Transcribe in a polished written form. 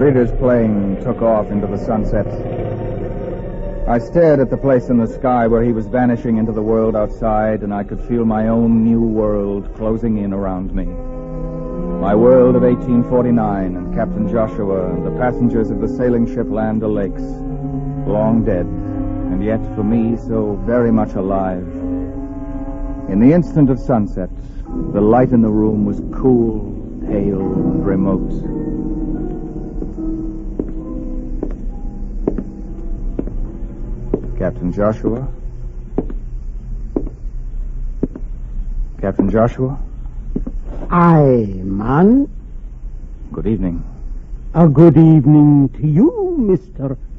Streeter's plane took off into the sunset. I stared at the place in the sky where he was vanishing into the world outside, and I could feel my own new world closing in around me. My world of 1849 and Captain Joshua and the passengers of the sailing ship Land O'Lakes, long dead, and yet for me so very much alive. In the instant of sunset, the light in the room was cool, pale, and remote. Captain Joshua? Captain Joshua? Aye, man. Good evening. A good evening to you, Mr.